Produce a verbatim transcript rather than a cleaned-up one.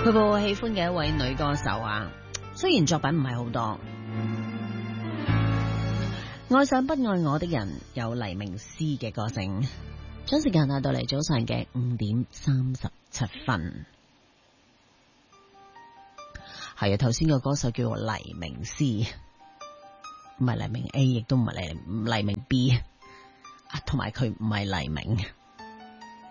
佢會好喜歡嘅一位女歌手啊，雖然作品唔係好多。愛上不愛我的人有黎明詩嘅歌聲。將時間帶到嚟早上嘅五點三十七分。係啊，頭先個歌手叫做黎明詩，唔係黎明 A， 亦都唔係黎黎明 B 啊，同埋佢唔係黎明。